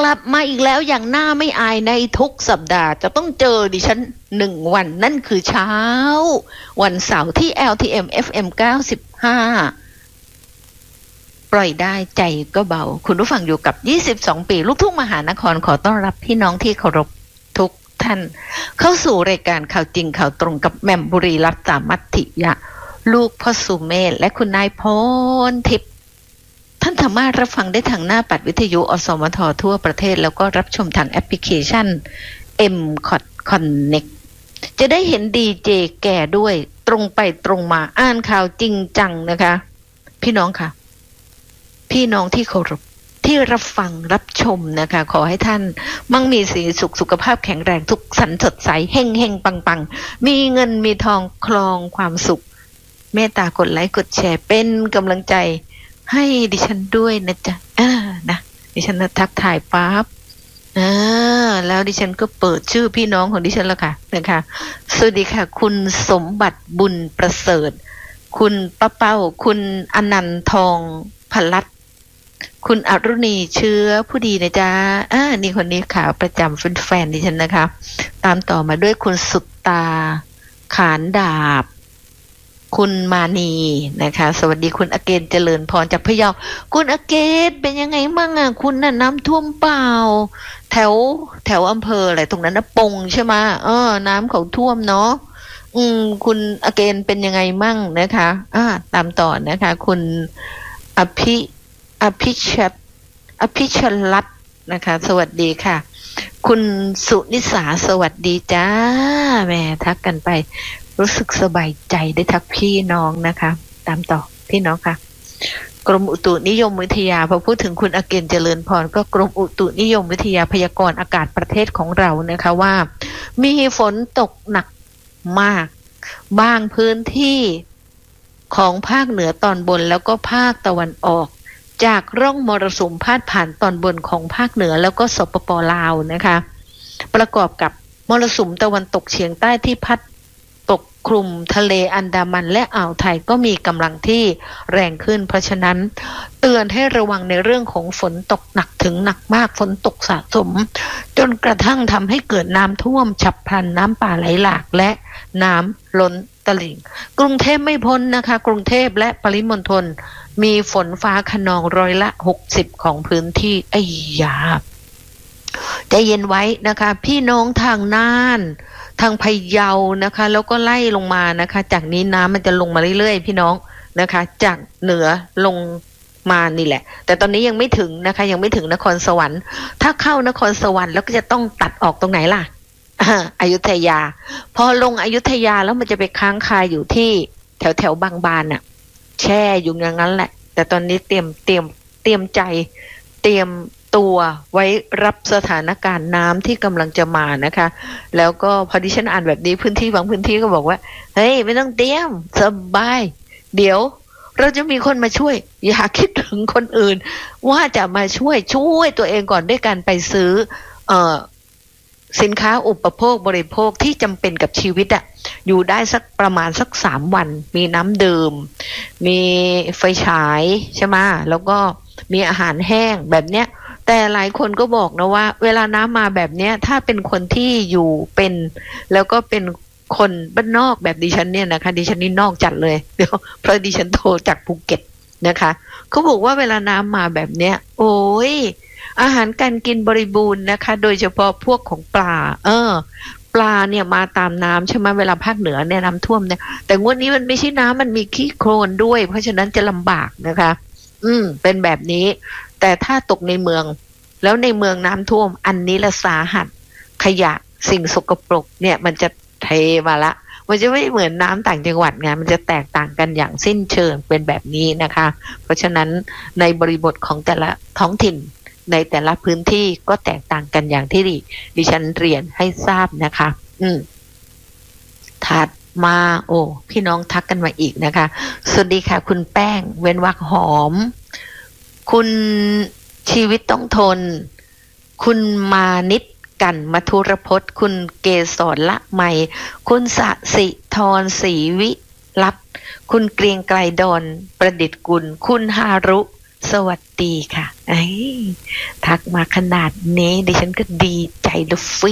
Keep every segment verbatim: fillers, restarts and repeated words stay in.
ลับมาอีกแล้วอย่างหน้าไม่อายในทุกสัปดาห์จะต้องเจอดิฉันหนึ่งวันนั่นคือเช้าวันเสาร์ที่ แอล ที เอ็ม เอฟ เอ็ม เก้าสิบห้า ปล่อยได้ใจก็เบาคุณผู้ฟังอยู่กับยี่สิบสองปีลูกทุ่งมหานครขอต้อนรับพี่น้องที่เคารพทุกท่านเข้าสู่รายการข่าวจริงข่าวตรงกับแหม่มบุรีรัตน์สามัตถิยะลูกพ่อสุเมธและคุณนายพรทิพย์ท่านสามารถรับฟังได้ทางหน้าปัดวิทยุอสมททั่วประเทศแล้วก็รับชมทางแอปพลิเคชัน เอ็ม ซี โอ ที Connect จะได้เห็นดีเจแก่ด้วยตรงไปตรงมาอ่านข่าวจริงจังนะคะพี่น้องค่ะพี่น้องที่เคารพที่รับฟังรับชมนะคะขอให้ท่านมั่งมีสีสุขสุขภาพแข็งแรงทุกสันสดใสเฮงเฮงปังปังมีเงินมีทองคลองความสุขเมตตากดไลค์กดแชร์เป็นกำลังใจให้ดิฉันด้วยนะจ๊ะอ่านะดิฉันทักถ่ายปั๊บอ่าแล้วดิฉันก็เปิดชื่อพี่น้องของดิฉันแล้วค่ะนะคะสวัสดีค่ะคุณสมบัติบุญประเสริฐคุณป้าเป้าคุณอนันต์ทองพลัดคุณอรุณีเชื้อผู้ดีนะจ๊ะอ่านี่คนนี้ข่าวประจำแฟนๆดิฉันนะคะตามต่อมาด้วยคุณสุตตาขานดาบคุณมานีนะคะสวัสดีคุณอเกณฑ์เจริญพรจากพะเยาคุณอเกณฑ์เป็นยังไงมั่งอ่ะคุณน่ะน้ำท่วมเปล่าแถวแถวอำเภออะไรตรงนั้นนะปงใช่ไหมเออน้ำเขาท่วมเนาะอืมคุณอเกณฑ์เป็นยังไงมั่งนะคะอ่าตามต่อนะคะคุณอภิอภิชัดอภิชลัตน์นะคะสวัสดีค่ะคุณสุนิสาสวัสดีจ้าแม่ทักกันไปรู้สึกสบายใจได้ทักพี่น้องนะคะตามต่อพี่น้องค่ะกรมอุตุนิยมวิทยาพอพูดถึงคุณอเกณฑ์เจริญพรก็กรมอุตุนิยมวิทยาพยากรณ์อากาศประเทศของเรานะคะว่ามีฝนตกหนักมากบางพื้นที่ของภาคเหนือตอนบนแล้วก็ภาคตะวันออกจากร่องมรสุมพาดผ่านตอนบนของภาคเหนือแล้วก็สปป.ลาวนะคะประกอบกับมรสุมตะวันตกเฉียงใต้ที่พัดปกคลุมทะเลอันดามันและอ่าวไทยก็มีกำลังที่แรงขึ้นเพราะฉะนั้นเตือนให้ระวังในเรื่องของฝนตกหนักถึงหนักมากฝนตกสะสมจนกระทั่งทำให้เกิดน้ำท่วมฉับพลันน้ำป่าไหลหลากและน้ำล้นตลิ่งกรุงเทพไม่พ้นนะคะกรุงเทพและปริมณฑลมีฝนฟ้าคะนองร้อยละหกสิบของพื้นที่ไอ้ยาใจเย็นไว้นะคะพี่น้องทางน่านทางพะเยานะคะแล้วก็ไล่ลงมานะคะจากนี้น้ำมันจะลงมาเรื่อยๆพี่น้องนะคะจากเหนือลงมานี่แหละแต่ตอนนี้ยังไม่ถึงนะคะยังไม่ถึงนครสวรรค์ถ้าเข้านครสวรรค์แล้วก็จะต้องตัดออกตรงไหนล่ะอยุธยาพอลงอยุธยาแล้วมันจะไปค้างคาอยู่ที่แถวแถวบางบานน่ะแช่อยู่อย่างนั้นแหละแต่ตอนนี้เตรียมเตรียมเตรียมใจเตรียมตัวไว้รับสถานการณ์น้ำที่กำลังจะมานะคะแล้วก็พอดิฉันอ่านแบบนี้พื้นที่บางพื้นที่ก็บอกว่าเฮ้ยไม่ต้องเตรียมสบายเดี๋ยวเราจะมีคนมาช่วยอย่าคิดถึงคนอื่นว่าจะมาช่วยช่วยตัวเองก่อนด้วยการไปซื้อเอ่อสินค้าอุปโภคบริโภคที่จำเป็นกับชีวิตอะอยู่ได้สักประมาณสักสามวันมีน้ำดื่มมีไฟฉายใช่ไหมแล้วก็มีอาหารแห้งแบบเนี้ยแต่หลายคนก็บอกนะว่าเวลาน้ำมาแบบเนี้ยถ้าเป็นคนที่อยู่เป็นแล้วก็เป็นคนบ้านนอกแบบดิฉันเนี่ยนะคะดิฉันนี่นอกจัดเลยเดี๋ยวเพราะดิฉันโทรจากภูเก็ตนะคะเขาบอกว่าเวลาน้ำมาแบบเนี้ยโอ้ยอาหารการกินบริบูรณ์นะคะโดยเฉพาะพวกของปลาเออปลาเนี่ยมาตามน้ำใช่ไหมเวลาภาคเหนือเนี่ยน้ำท่วมเนี่ยแต่งวดนี้มันไม่ใช่น้ำมันมีขี้โคลนด้วยเพราะฉะนั้นจะลำบากนะคะอืมเป็นแบบนี้แต่ถ้าตกในเมืองแล้วในเมืองน้ำท่วมอันนี้ละสาหัสขยะสิ่งสกปรกเนี่ยมันจะเทมาละมันจะไม่เหมือนน้ำต่างจังหวัดไงมันจะแตกต่างกันอย่างสิ้นเชิงเป็นแบบนี้นะคะเพราะฉะนั้นในบริบทของแต่ละท้องถิ่นในแต่ละพื้นที่ก็แตกต่างกันอย่างที่ดิฉันเรียนให้ทราบนะคะอืมถัดมาโอ้พี่น้องทักกันมาอีกนะคะสวัสดีค่ะคุณแป้งเว้นวรรคหอมคุณชีวิตต้องทนคุณมานิดกันมัทุรพจน์คุณเกศรละไมคุณสสิธรศรีวิรัตน์คุณเกรียงไกรดอนประดิษฐ์กุลคุณฮารุสวัสดีค่ะไอ้ทักมาขนาดนี้ดิฉันก็ดีใจละฟี่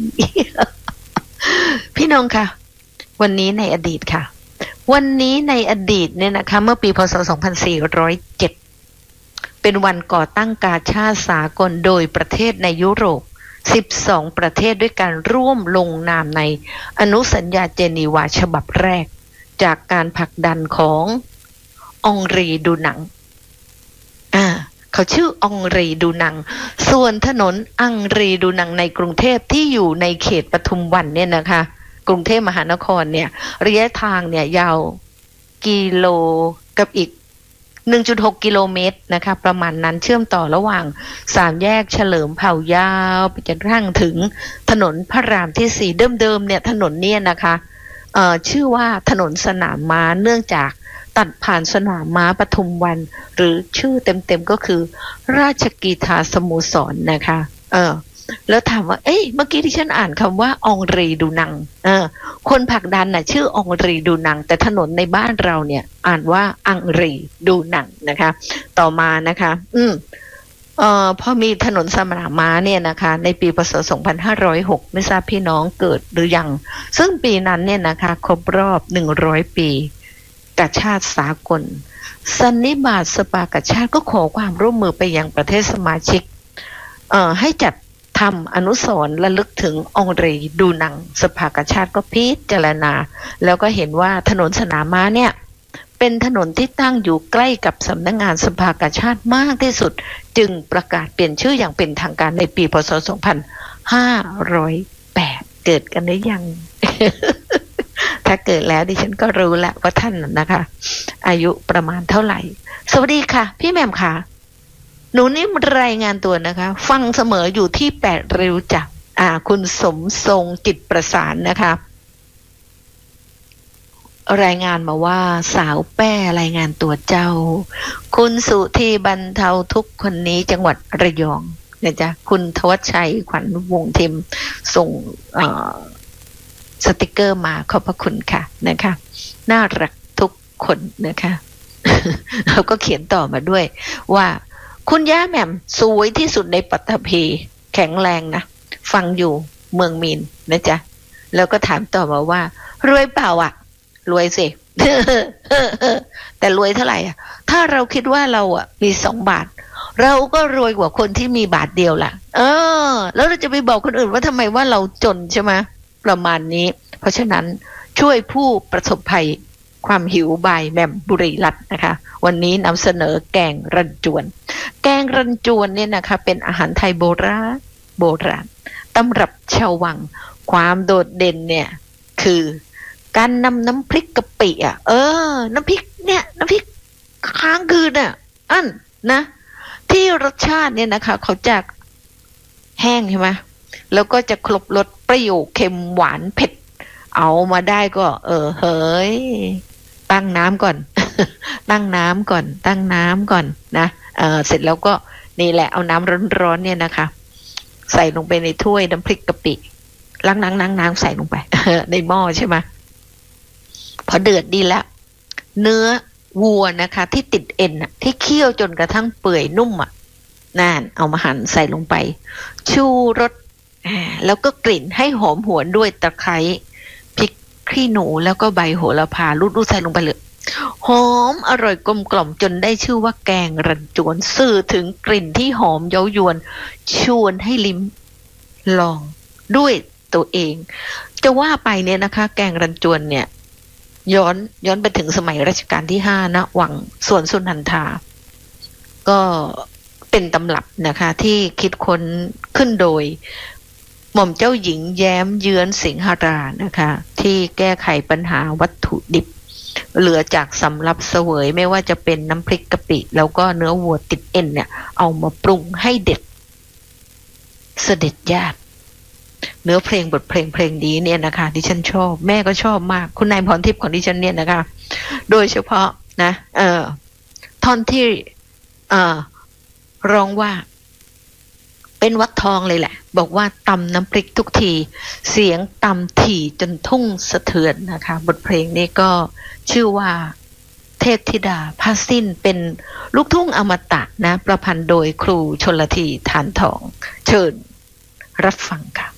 พี่น้องค่ะวันนี้ในอดีตค่ะวันนี้ในอดีตเนี่ยนะคะเมื่อปีพ.ศ. สองพันสี่ร้อยเจ็ดเป็นวันก่อตั้งกาชาดสากลโดยประเทศในยุโรปสิบสองประเทศด้วยการร่วมลงนามในอนุสัญญาเจนีวาฉบับแรกจากการผลักดันขององรีดูหนังอ่าเขาชื่อองรีดูหนังส่วนถนนอังรีดูหนังในกรุงเทพที่อยู่ในเขตปทุมวันเนี่ยนะคะกรุงเทพมหานครเนี่ยระยะทางเนี่ยยาวกิโลกับอีก หนึ่งจุดหก กิโลเมตรนะคะประมาณนั้นเชื่อมต่อระหว่างสามแยกเฉลิมเผ่ายาวไปจนกระทั่งถึงถนนพระรามที่สี่เดิมๆเนี่ยถนนเนี่ยนะคะเอ่อชื่อว่าถนนสนามม้าเนื่องจากตัดผ่านสนามม้าปทุมวันหรือชื่อเต็มๆก็คือราชกีฬาสโมสรนะคะเออแล้วถามว่าเอ้ยเมื่อกี้ที่ฉันอ่านคำว่าองรีดูนังเออคนผลักดันน่ะชื่อองรีดูนังแต่ถนนในบ้านเราเนี่ยอ่านว่าอังรีดูนังนะคะต่อมานะคะอืมเอ่อพอมีถนนสนามม้าเนี่ยนะคะในปีพ.ศ. สองพันห้าร้อยหกไม่ทราบพี่น้องเกิดหรือยังซึ่งปีนั้นเนี่ยนะคะครบรอบหนึ่งร้อยปีกาชาดสากลสันนิบาตสภากาชาดก็ขอความร่วมมือไปยังประเทศสมาชิกเอ่อให้จัดทำอนุสรณ์ระลึกถึงองรีดูหนังสภากาชาดก็พิจารณาแล้วก็เห็นว่าถนนสนามม้าเนี่ยเป็นถนนที่ตั้งอยู่ใกล้กับสำนักงานสภากาชาดมากที่สุดจึงประกาศเปลี่ยนชื่ออย่างเป็นทางการในปีพ.ศ. สองพันห้าร้อยแปดเกิดกันหรือยัง ถ้าเกิดแล้วดิฉันก็รู้แล้วว่าท่านนะคะอายุประมาณเท่าไหร่สวัสดีค่ะพี่แหม่มค่ะหนูนี่รายงานตัวนะคะฟังเสมออยู่ที่แปดริ้วจ้ะอ่าคุณสมทรงจิตประสานนะคะรายงานมาว่าสาวแป้รายงานตัวเจ้าคุณสุธีบรรเทาทุกคนนี้จังหวัดระยองนะจ๊ะคุณทวัชชัยขวัญวงศ์ทิมส่งเอ่อสติกเกอร์มาขอบพระคุณค่ะนะคะน่ารักทุกคนนะคะ แล้วก็เขียนต่อมาด้วยว่าคุณย่าแหม่มสวยที่สุดในปัตตภีแข็งแรงนะฟังอยู่เมืองมีนนะจ๊ะแล้วก็ถามต่อมาว่ารวยเปล่าอ่ะรวยสิ แต่รวยเท่าไหร่อ่ะถ้าเราคิดว่าเราอ่ะมีสองบาทเราก็รวยกว่าคนที่มีบาทเดียวล่ะเออแล้วเราจะไปบอกคนอื่นว่าทำไมว่าเราจนใช่ไหมประมาณนี้เพราะฉะนั้นช่วยผู้ประสบภัยความหิวบายแหม่มบุรีรัตน์นะคะวันนี้นำเสนอแกงรันจวนแกงรันจวนเนี่ยนะคะเป็นอาหารไทยโบราณโบราณตำรับชาววังความโดดเด่นเนี่ยคือการนำน้ำพริกกะปิอ่ะเออน้ำพริกเนี่ยน้ำพริกค้างคืนอ่ะอันนะที่รสชาติเนี่ยนะคะเขาจะแห้งใช่ไหมแล้วก็จะครบรสเปรี้ยวเค็มหวานเผ็ดเอามาได้ก็เออเฮ้ยตั้งน้ำก่อน ตั้งน้ำก่อนตั้งน้ำก่อนนะเออเสร็จแล้วก็นี่แหละเอาน้ำร้อนๆเนี่ยนะคะใส่ลงไปในถ้วยน้ำพริกกะปิล้างน้ำล้างน้ำใส่ลงไป ในหม้อใช่ไหมพอเดือดดีแล้วเนื้อวัวนะคะที่ติดเอ็นอะที่เคี่ยวจนกระทั่งเปื่อยนุ่มอ่ะนั่นเอามาหั่นใส่ลงไปชูรสแล้วก็กลิ่นให้หอมหวนด้วยตะไคร้พริกขี้หนูแล้วก็ใบโหระพาลูดๆใส่ลงไปเลยหอมอร่อยกลมกล่อมจนได้ชื่อว่าแกงรันจวนสื่อถึงกลิ่นที่หอมเย้ายวนชวนให้ลิ้มลองด้วยตัวเองจะว่าไปเนี่ยนะคะแกงรันจวนเนี่ยย้อนย้อนไปถึงสมัยรัชกาลที่ห้านะวังสวนสุนันทาก็เป็นตำรับนะคะที่คิดค้นขึ้นโดยหม่อมเจ้าหญิงแย้มเยือนสิงหรานะคะที่แก้ไขปัญหาวัตถุดิบเหลือจากสำรับเสวยไม่ว่าจะเป็นน้ำพริกกะปิแล้วก็เนื้อวัวติดเอ็นเนี่ยเอามาปรุงให้เด็ดเสด็จญาติเนื้อเพลงบทเพลงเพลงนี้เนี่ยนะคะดิฉันชอบแม่ก็ชอบมากคุณนายพรทิพย์ของดิฉันเนี่ยนะคะโดยเฉพาะนะเอ่อท่อนที่เอ่อร้องว่าเป็นวักทองเลยแหละบอกว่าตำน้ำพริกทุกทีเสียงตำถี่จนทุ่งสะเทือนนะคะบทเพลงนี้ก็ชื่อว่าเทพธิดาผ้าสิ้นเป็นลูกทุ่งอมตะนะประพันธ์โดยครูชลธีฐานทองเชิญรับฟังค่ะ